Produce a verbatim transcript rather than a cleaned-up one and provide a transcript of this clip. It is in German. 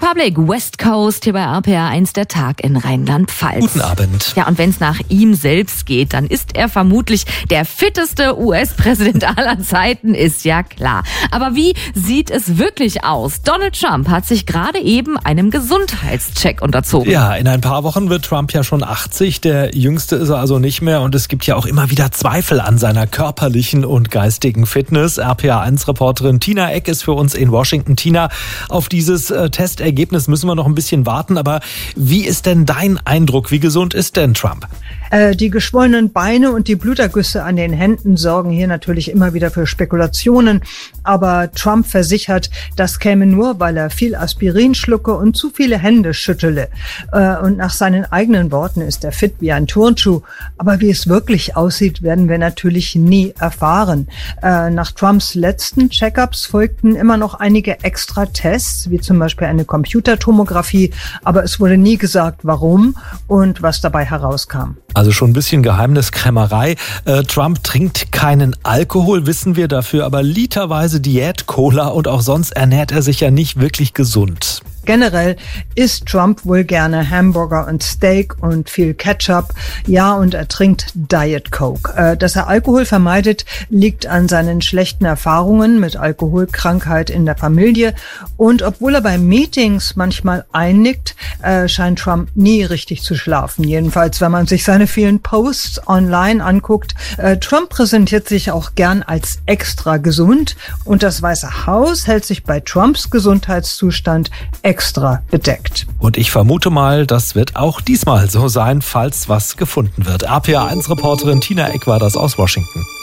Republic, West Coast, hier bei R P R eins, der Tag in Rheinland-Pfalz. Guten Abend. Ja, und wenn es nach ihm selbst geht, dann ist er vermutlich der fitteste U S-Präsident aller Zeiten, ist ja klar. Aber wie sieht es wirklich aus? Donald Trump hat sich gerade eben einem Gesundheitscheck unterzogen. Ja, in ein paar Wochen wird Trump ja schon achtzig. Der Jüngste ist er also nicht mehr. Und es gibt ja auch immer wieder Zweifel an seiner körperlichen und geistigen Fitness. R P R eins Reporterin Tina Eck ist für uns in Washington. Tina, auf dieses äh, Testergebnis müssen wir noch ein bisschen warten. Aber wie ist denn dein Eindruck? Wie gesund ist denn Trump? Äh, die geschwollenen Beine und die Blutergüsse an den Händen sorgen hier natürlich immer wieder für Spekulationen. Aber Trump versichert, das käme nur, weil er viel Aspirin schlucke und zu viele Hände schüttele. Äh, und nach seinen eigenen Worten ist er fit wie ein Turnschuh. Aber wie es wirklich aussieht, werden wir natürlich nie erfahren. Äh, nach Trumps letzten Check-ups folgten immer noch einige extra Tests, wie zum Beispiel eine Computertomographie. Aber es wurde nie gesagt, warum und was dabei herauskam. Also schon ein bisschen Geheimniskrämerei. Äh, Trump trinkt keinen Alkohol, wissen wir, dafür aber literweise Diät-Cola und auch sonst ernährt er sich ja nicht wirklich gesund. Generell isst Trump wohl gerne Hamburger und Steak und viel Ketchup. Ja, und er trinkt Diet Coke. Äh, dass er Alkohol vermeidet, liegt an seinen schlechten Erfahrungen mit Alkoholkrankheit in der Familie. Und obwohl er bei Meetings manchmal einnickt, äh, scheint Trump nie richtig zu schlafen. Jedenfalls, wenn man sich seine vielen Posts online anguckt. Äh, Trump präsentiert sich auch gern als extra gesund. Und das Weiße Haus hält sich bei Trumps Gesundheitszustand extra bedeckt. Und ich vermute mal, das wird auch diesmal so sein, falls was gefunden wird. R P R eins Reporterin Tina Eck war das aus Washington.